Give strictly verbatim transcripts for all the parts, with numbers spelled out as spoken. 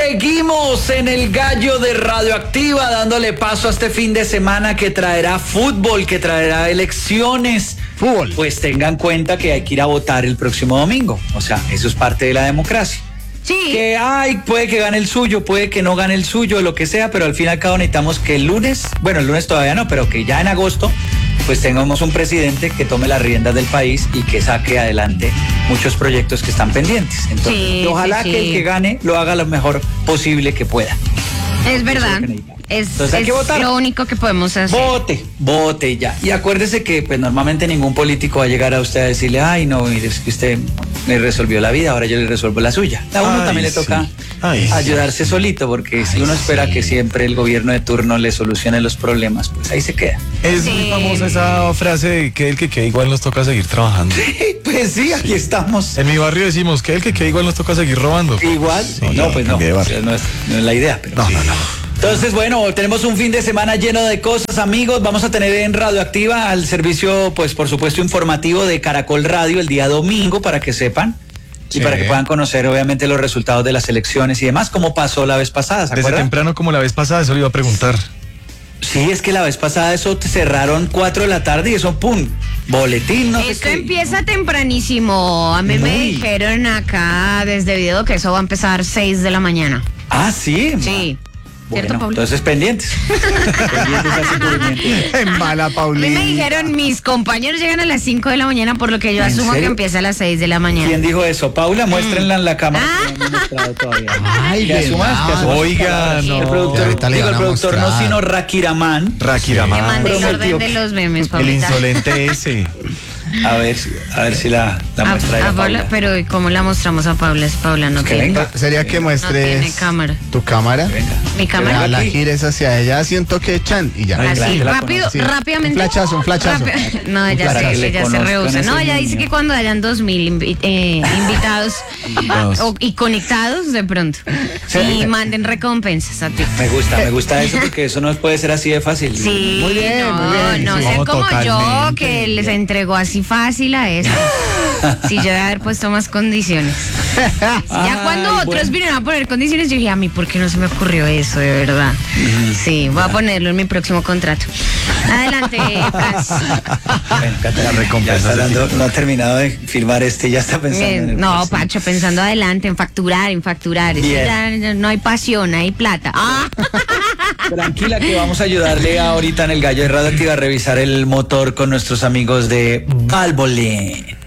Seguimos en el gallo de Radioactiva, dándole paso a este fin de semana que traerá fútbol, que traerá elecciones. Fútbol. Pues tengan cuenta que hay que ir a votar el próximo domingo. O sea, eso es parte de la democracia. Sí. Que ay, puede que gane el suyo, puede que no gane el suyo, lo que sea, pero al fin y al cabo necesitamos que el lunes, bueno, el lunes todavía no, pero que ya en agosto, pues tengamos un presidente que tome las riendas del país y que saque adelante muchos proyectos que están pendientes. Entonces, Sí, ojalá sí, que sí. el que gane lo haga lo mejor posible que pueda. Es verdad. Es, Entonces hay es que votar. lo único que podemos hacer. Vote, vote ya. Y acuérdese que pues normalmente ningún político va a llegar a usted a decirle, ay no, mire, es que usted me resolvió la vida, ahora yo le resuelvo la suya. A uno Ay, también le sí. toca Ay, ayudarse solito, porque si Ay, uno espera sí. que siempre el gobierno de turno le solucione los problemas, pues ahí se queda. Es Sí. muy famosa esa frase de que el que queda igual nos toca seguir trabajando. Pues sí, aquí estamos. En mi barrio decimos que el que queda igual nos toca seguir robando. Igual, Sí, no, pues no, qué barrio. no es, no es la idea, pero No, sí. no, no. Entonces, bueno, tenemos un fin de semana lleno de cosas, amigos. Vamos a tener en Radioactiva al servicio, pues por supuesto, informativo de Caracol Radio el día domingo, para que sepan. Y Sí. para que puedan conocer, obviamente, los resultados de las elecciones y demás, como pasó la vez pasada, ¿se Desde acuerdan? temprano como la vez pasada, eso le iba a preguntar. Sí, es que la vez pasada eso te cerraron cuatro de la tarde y eso, pum, boletín, no sé Esto qué. empieza tempranísimo. A mí me Muy. dijeron acá desde video que eso va a empezar seis de la mañana. Ah, sí. Sí. Bueno, ¿Cierto, Pablo? entonces pendientes. pendientes a ese cubrimiento. En mala, A mí Paulina. me dijeron, mis compañeros llegan a las cinco de la mañana, por lo que yo ¿En asumo serio? que empieza a las seis de la mañana. ¿Quién dijo eso? Paula, muéstrenla en la cámara. Ah. que no hemos mostrado todavía. Ay, Que asumas, verdad. que asumas. Oiga, El no. productor, Ahorita le digo, el van a productor no, mostrar. sino Rakiraman. Que Rakiraman. mande el prometió orden de que- los memes, El Paulita. insolente ese. A ver, si- a ver si la, la A, muestra ahí a a Paula, Paula. pero ¿y ¿cómo la mostramos a Paula? Es Paula, no Pues que tiene, venga. Sería que no muestres tiene cámara. tu cámara. Venga. Mi La, cámara. la aquí. gires hacia ella, siento que echan y ya. Ay, Así, que la rápido, conoce. rápidamente. Un flachazo, un flachazo. Rápido. No, ella Para que se, le ella se conozcan rehúsa. ese No, ella dice niño. que cuando hayan dos mil invi- eh, invitados Invitados. o- y conectados de pronto. Sí. Y manden recompensas a ti. Me gusta, me gusta eso porque eso no puede ser así de fácil. Sí, Muy bien, no, muy bien. no Sí, ser no, como yo totalmente. que les entregó así fácil a eso. Si yo de haber puesto más condiciones. Ya Ay, cuando otros bueno. vinieron a poner condiciones, yo dije, a mí, ¿por qué no se me ocurrió eso, de verdad? Sí, voy a ponerlo en mi próximo contrato. Adelante, Franz. Bueno, Cata, La recompensa ya está de dando- tipo. no ha terminado de filmar este, ya está pensando Eh, en el no, próximo. Pacho, pensando adelante, en facturar, en facturar. Eso Bien. ya, ya no hay pasión, hay plata. Ah. Tranquila que vamos a ayudarle ahorita en el Gallo de Radioactiva a revisar el motor con nuestros amigos de Valvoline.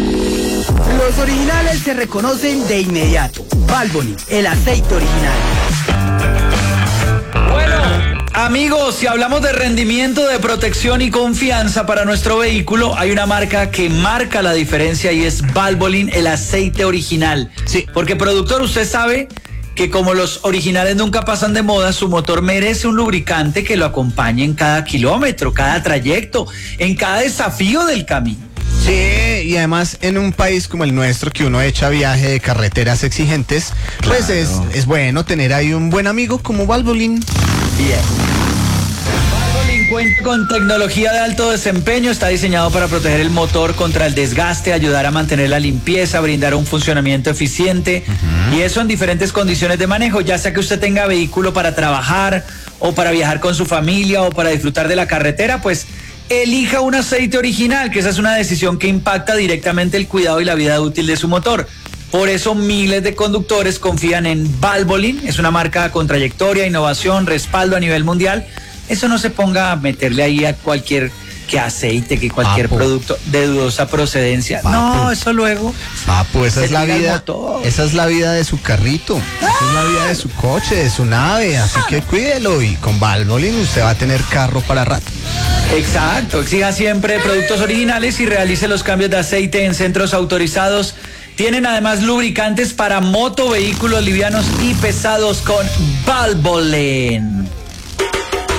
Los originales se reconocen de inmediato. Valvoline, el aceite original. Bueno, amigos, si hablamos de rendimiento, de protección y confianza para nuestro vehículo, hay una marca que marca la diferencia y es Valvoline, el aceite original. Sí. Porque, productor, usted sabe que como los originales nunca pasan de moda, su motor merece un lubricante que lo acompañe en cada kilómetro, cada trayecto, en cada desafío del camino. Sí, y además en un país como el nuestro, que uno echa viaje de carreteras exigentes, pues es, es bueno tener ahí un buen amigo como Valvoline. Bien. Valvoline cuenta con tecnología de alto desempeño, está diseñado para proteger el motor contra el desgaste, ayudar a mantener la limpieza, brindar un funcionamiento eficiente, y eso en diferentes condiciones de manejo, ya sea que usted tenga vehículo para trabajar o para viajar con su familia o para disfrutar de la carretera, pues elija un aceite original, que esa es una decisión que impacta directamente el cuidado y la vida útil de su motor. Por eso miles de conductores confían en Valvoline, es una marca con trayectoria, innovación, respaldo a nivel mundial. Eso no se ponga a meterle ahí a cualquier que aceite, que cualquier Papo. producto de dudosa procedencia. Papo. No, eso luego. Papu, esa Se es la tira el vida, motor. esa es la vida de su carrito, esa es la vida de su coche, de su nave, así que cuídelo y con Valvoline usted va a tener carro para rato. Exacto, exija siempre productos originales y realice los cambios de aceite en centros autorizados. Tienen además lubricantes para moto, vehículos livianos y pesados con Valvoline.